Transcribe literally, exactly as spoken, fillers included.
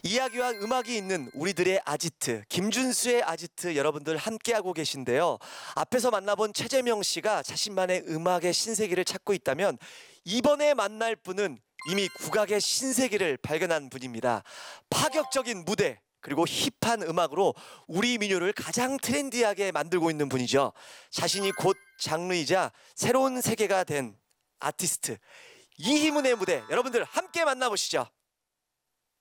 이야기와 음악이 있는 우리들의 아지트, 김준수의 아지트 여러분들 함께하고 계신데요. 앞에서 만나본 최재명 씨가 자신만의 음악의 신세계를 찾고 있다면 이번에 만날 분은 이미 국악의 신세계를 발견한 분입니다. 파격적인 무대 그리고 힙한 음악으로 우리 민요를 가장 트렌디하게 만들고 있는 분이죠. 자신이 곧 장르이자 새로운 세계가 된 아티스트 이희문의 무대 여러분들 함께 만나보시죠.